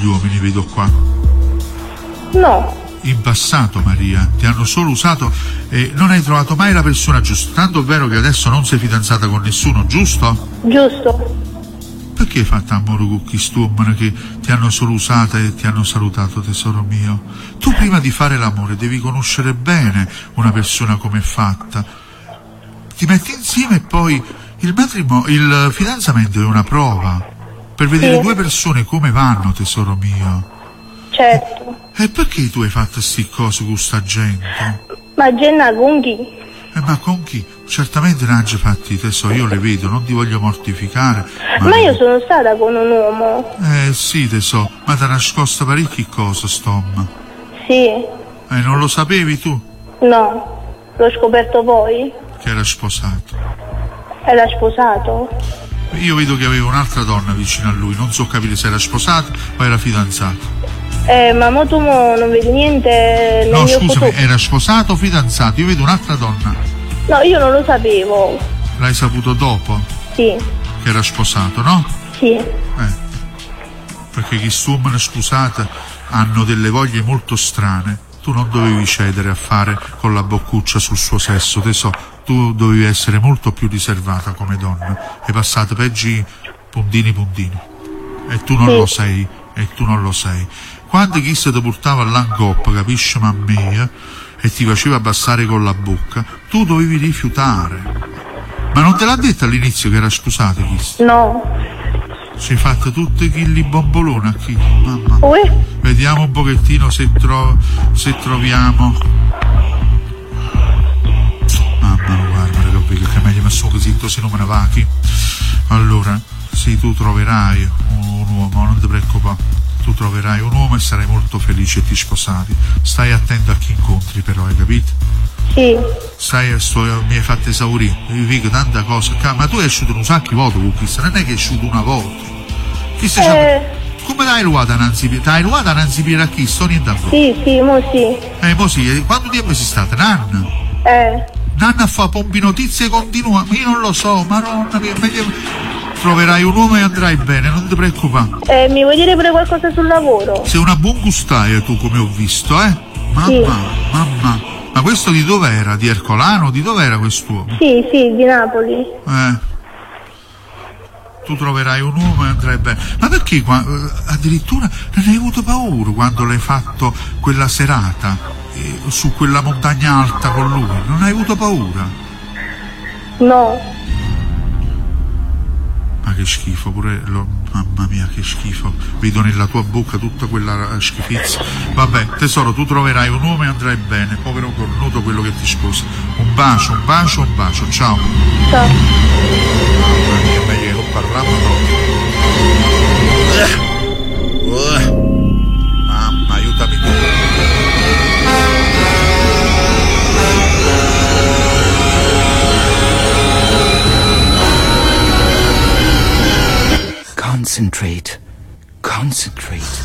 gli uomini, vedo qua. No. In passato, Maria, ti hanno solo usato e non hai trovato mai la persona giusta. Tanto è vero che adesso non sei fidanzata con nessuno, giusto? Giusto. Perché hai fatto amore con quest'uomo che ti hanno solo usata e ti hanno salutato, tesoro mio? Tu prima di fare l'amore devi conoscere bene una persona come è fatta. Ti metti insieme e poi il fidanzamento è una prova per vedere due persone come vanno, tesoro mio. Certo. E perché tu hai fatto sti cose con sta gente? Ma Jenna con chi? Ma con chi? Certamente ne ha già fatti, tesoro, io le vedo, non ti voglio mortificare. Ma io sono stata con un uomo. Sì, tesoro, ma ti ha nascosto parecchie cose, Stom. Sì. Non lo sapevi tu? No, l'ho scoperto poi. Che era sposato. Era sposato? Io vedo che aveva un'altra donna vicino a lui, non so capire se era sposato o era fidanzato. Ma mo tu non vedi niente? No, scusami, era sposato o fidanzato? Io vedo un'altra donna. No, io non lo sapevo. L'hai saputo dopo? Sì. Che era sposato, no? Sì. Perché chi stuomano sposate hanno delle voglie molto strane. Tu non dovevi cedere a fare con la boccuccia sul suo sesso, tesoro. Tu dovevi essere molto più riservata come donna. Hai passato peggi puntini. E tu non lo sei. E tu non lo sei. Quando chi se ti portava all'angoppa, capisci, mamma, e ti faceva abbassare con la bocca, tu dovevi rifiutare. Ma non te l'ha detto all'inizio che era sposato, chi? No. Si è fatto tutti chilli bombolone a chi? Mamma. Vediamo un pochettino se troviamo. Mamma, guarda, che è meglio messo così non me ne va chi. Allora, sì, tu troverai un uomo, non ti preoccupare. Tu troverai un uomo e sarai molto felice e ti sposati. Stai attento a chi incontri, però, hai capito? Sì. Mi hai fatto esaurire, vi dico tanta cosa. Ma tu hai asciuto un sacco di volte con Cristo, non è che hai asciuto una volta. Come l'hai ruata Nanzi Piera? T'hai ruata Nanzi Piera a chi? Sto niente a voi. Sì, mo sì. Mo sì, quanto tempo sei stata? Nanna? Nanna fa pompi notizie continua, io non lo so, maronna mia, meglio. Troverai un uomo e andrai bene, non ti preoccupare. Mi vuoi dire pure qualcosa sul lavoro? Sei una buon gustaia tu, come ho visto, Mamma, sì. Mamma. Ma questo di dov'era? Di Ercolano? Di dov'era quest'uomo? Sì, di Napoli. Tu troverai un uomo e andrai bene. Ma perché addirittura non hai avuto paura quando l'hai fatto quella serata su quella montagna alta con lui? Non hai avuto paura? No. Ma che schifo, mamma mia, che schifo. Vedo nella tua bocca tutta quella schifezza. Vabbè, tesoro, tu troverai un uomo e andrai bene. Povero cornuto quello che ti sposa. Un bacio. Ciao. Ciao. Mamma mia, meglio che non parliamo proprio. Mamma, aiutami tu. Concentrate.